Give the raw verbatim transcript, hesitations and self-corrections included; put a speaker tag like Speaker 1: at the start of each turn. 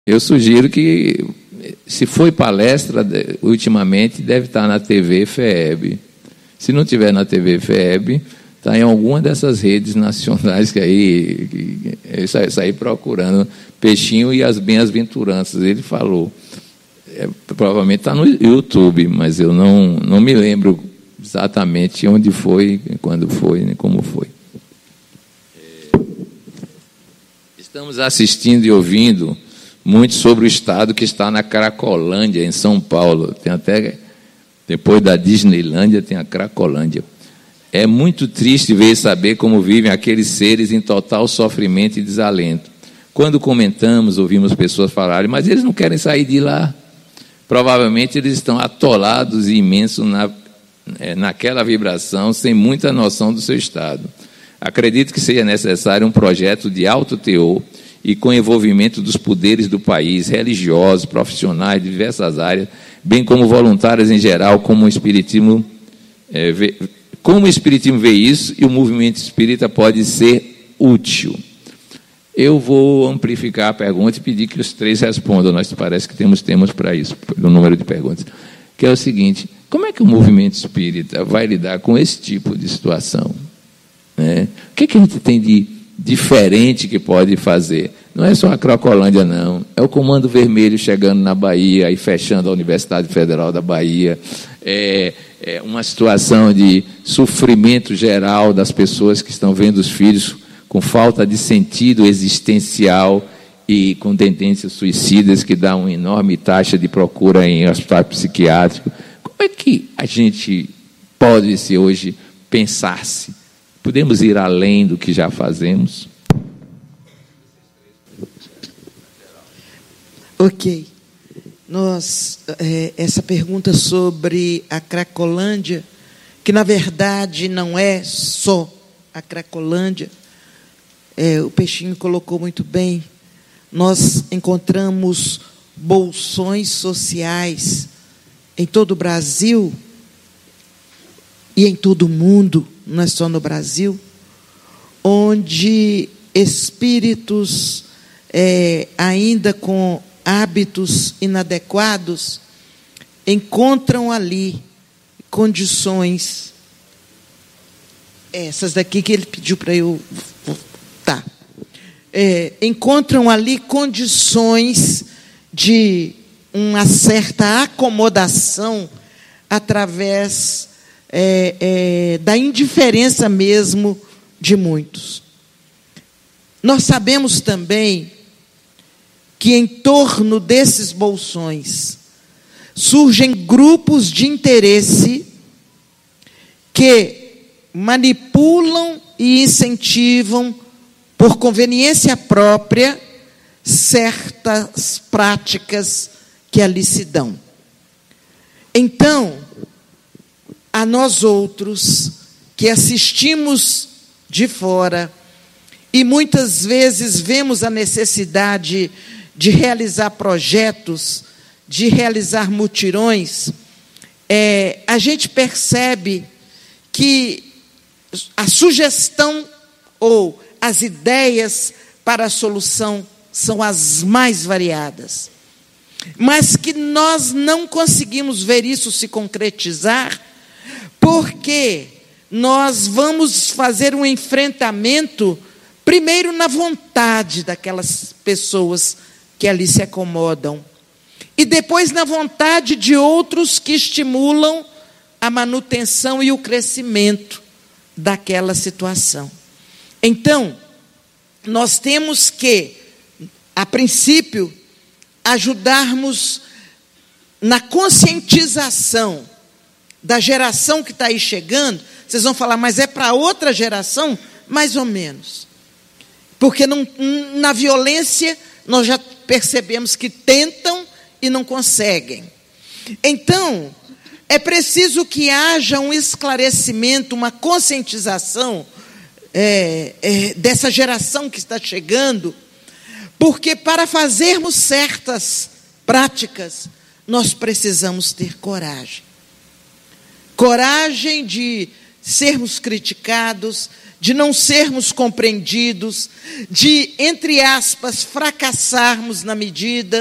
Speaker 1: Eu sugiro que, se foi palestra, ultimamente, deve estar na T V FEB. Se não tiver na T V FEB, está em alguma dessas redes nacionais que aí, que, que, sair procurando Peixinho e as Bem-aventuranças. Ele falou. É, provavelmente está no YouTube, mas eu não, não me lembro exatamente onde foi, quando foi, nem como foi. É, estamos assistindo e ouvindo muito sobre o estado que está na Cracolândia, em São Paulo. Tem até, depois da Disneylândia, tem a Cracolândia. É muito triste ver e saber como vivem aqueles seres em total sofrimento e desalento. Quando comentamos, ouvimos pessoas falarem, mas eles não querem sair de lá. Provavelmente eles estão atolados e imensos na, é, naquela vibração, sem muita noção do seu estado. Acredito que seja necessário um projeto de alto teor e com envolvimento dos poderes do país, religiosos, profissionais de diversas áreas, bem como voluntários em geral, como o Espiritismo, é, vê, como o Espiritismo vê isso, e o movimento espírita pode ser útil. Eu vou amplificar a pergunta e pedir que os três respondam. Nós parece que temos temas para isso, pelo número de perguntas. Que é o seguinte: como é que o movimento espírita vai lidar com esse tipo de situação? Né? O que, é que a gente tem de diferente que pode fazer? Não é só a Cracolândia, não. É o Comando Vermelho chegando na Bahia e fechando a Universidade Federal da Bahia. É, é uma situação de sofrimento geral das pessoas que estão vendo os filhos com falta de sentido existencial e com tendências suicidas, que dá uma enorme taxa de procura em hospital psiquiátrico. Como é que a gente pode, se hoje, pensar-se? Podemos ir além do que já fazemos?
Speaker 2: Ok. Nós, é, essa pergunta sobre a Cracolândia, que, na verdade, não é só a Cracolândia, é, o Peixinho colocou muito bem, nós encontramos bolsões sociais em todo o Brasil e em todo o mundo, não é só no Brasil, onde espíritos, é, ainda com hábitos inadequados, encontram ali condições, essas daqui que ele pediu para eu... Tá. É, encontram ali condições de uma certa acomodação através é, é, da indiferença mesmo de muitos. Nós sabemos também que em torno desses bolsões surgem grupos de interesse que manipulam e incentivam, por conveniência própria, certas práticas que ali se dão. Então, a nós outros, que assistimos de fora, e muitas vezes vemos a necessidade de realizar projetos, de realizar mutirões, é, a gente percebe que a sugestão ou as ideias para a solução são as mais variadas, mas que nós não conseguimos ver isso se concretizar, porque nós vamos fazer um enfrentamento, primeiro na vontade daquelas pessoas que ali se acomodam, e depois na vontade de outros que estimulam a manutenção e o crescimento daquela situação. Então, nós temos que, a princípio, ajudarmos na conscientização da geração que está aí chegando. Vocês vão falar, mas é para outra geração? Mais ou menos. Porque não, na violência nós já percebemos que tentam e não conseguem. Então, é preciso que haja um esclarecimento, uma conscientização é, é, dessa geração que está chegando, porque para fazermos certas práticas, nós precisamos ter coragem. Coragem de sermos criticados, de não sermos compreendidos, de, entre aspas, fracassarmos na medida